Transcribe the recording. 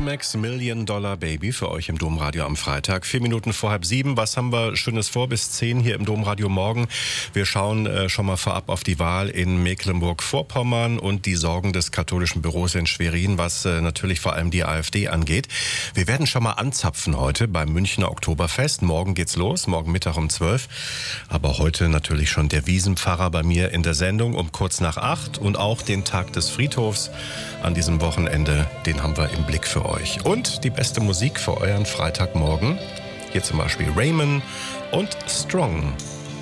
Max Million Dollar Baby für euch im Domradio am Freitag. 4 Minuten vor 6:30. Was haben wir Schönes vor bis 10 hier im Domradio morgen? Wir schauen schon mal vorab auf die Wahl in Mecklenburg-Vorpommern und die Sorgen des katholischen Büros in Schwerin, was natürlich vor allem die AfD angeht. Wir werden schon mal anzapfen heute beim Münchner Oktoberfest. Morgen geht's los, morgen Mittag um 12. Aber heute natürlich schon der Wiesenpfarrer bei mir in der Sendung um kurz nach 8 und auch den Tag des Friedhofs an diesem Wochenende, den haben wir im Blick für euch. Und die beste Musik für euren Freitagmorgen. Hier zum Beispiel Raymond und Strong.